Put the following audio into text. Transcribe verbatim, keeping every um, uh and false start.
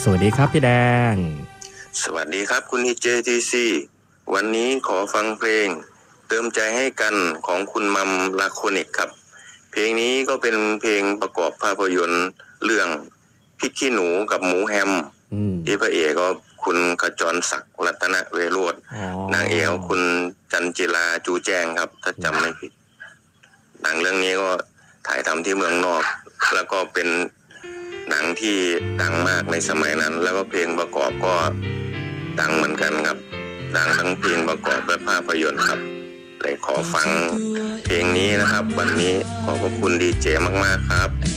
สวัสดีครับพี่แดงสวัสดีครับคุณ อี เจ ที ซี วันนี้ขอฟังเพลงเติมใจให้กันของคุณมัมลาโคนิกครับเพลงนี้ก็เป็นเพลงประกอบภาพยนตร์เรื่องพริกขี้หนูกับหมูแฮมที่พระเอกก็คุณขจรศักดิ์รัตนเวโรจน์นางเอกคุณจันจิลาจูแจ้งครับถ้าจำไม่ผิดหนังเรื่องนี้ก็ถ่ายทำที่เมืองนอกแล้วก็เป็นหนังที่ดังมากในสมัยนั้นแล้วก็เพลงประกอบก็ดังเหมือนกันครับดังทั้งเพลงประกอบและภาพยนตร์ครับเลยขอฟังเพลงนี้นะครับวันนี้ขอบพระคุณดีเจมากๆครับ